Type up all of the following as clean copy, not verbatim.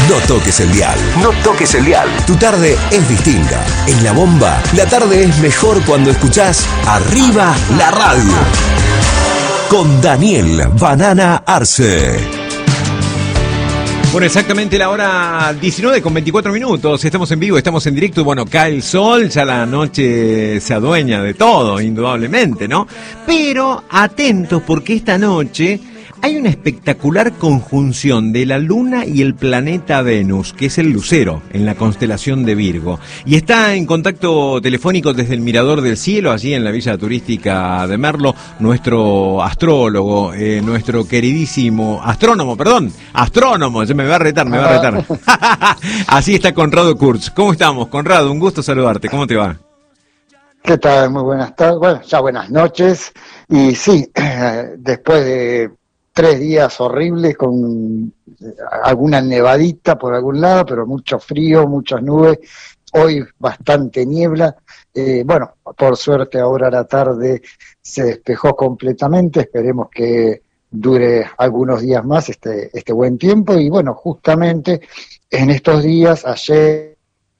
No toques el dial. No toques el dial. Tu tarde es distinta. En La Bomba, la tarde es mejor cuando escuchás Arriba la Radio. Con Daniel Banana Arce. Bueno, exactamente la hora 19:24. Estamos en vivo, estamos en directo y bueno, cae el sol, ya la noche se adueña de todo, indudablemente, ¿no? Pero atentos porque esta noche hay una espectacular conjunción de la Luna y el planeta Venus, que es el Lucero, en la constelación de Virgo. Y está en contacto telefónico desde el Mirador del Cielo, allí en la Villa Turística de Merlo, nuestro astrólogo, nuestro queridísimo astrónomo, se me va a retar. Así está Conrado Kurz. ¿Cómo estamos, Conrado? Un gusto saludarte. ¿Cómo te va? ¿Qué tal? Muy buenas tardes. Bueno, ya buenas noches. Y sí, después de 3 días horribles con alguna nevadita por algún lado, pero mucho frío, muchas nubes, hoy bastante niebla. Bueno, por suerte ahora a la tarde se despejó completamente, esperemos que dure algunos días más este buen tiempo. Y bueno, justamente en estos días, ayer,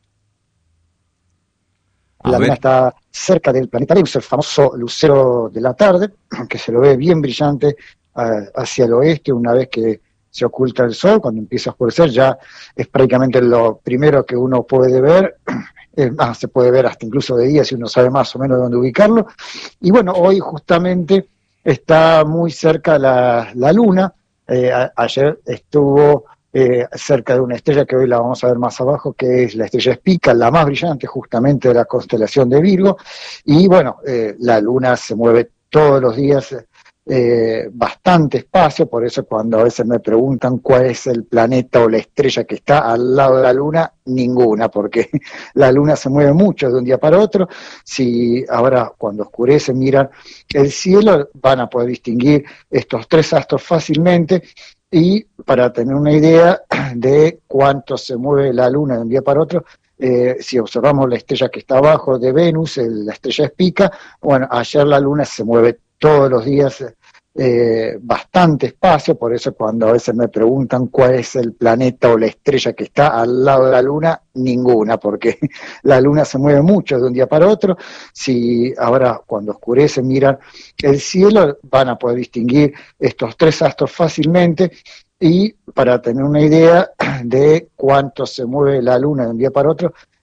la luna está cerca del planeta Venus, el famoso lucero de la tarde, que se lo ve bien brillante hacia el oeste. Una vez que se oculta el sol, cuando empieza a oscurecer, ya es prácticamente lo primero que uno puede ver. Se puede ver hasta incluso de día si uno sabe más o menos dónde ubicarlo. Y bueno, hoy justamente está muy cerca la luna. Ayer estuvo cerca de una estrella que hoy la vamos a ver más abajo, que es la estrella Spica, la más brillante justamente de la constelación de Virgo. Y bueno, la luna se mueve todos los días bastante espacio, por eso cuando a veces me preguntan cuál es el planeta o la estrella que está al lado de la luna, ninguna, porque la luna se mueve mucho de un día para otro. Si ahora cuando oscurece miran el cielo, van a poder distinguir estos 3 astros fácilmente. Y para tener una idea de cuánto se mueve la luna de un día para otro, si observamos la estrella que está abajo de Venus, la estrella Spica, bueno, ayer la luna se mueve todos los días bastante espacio, por eso cuando a veces me preguntan cuál es el planeta o la estrella que está al lado de la luna, ninguna, porque la luna se mueve mucho de un día para otro. Si ahora cuando oscurece miran el cielo, van a poder distinguir estos 3 astros fácilmente. Y para tener una idea de cuánto se mueve la luna de un día para otro,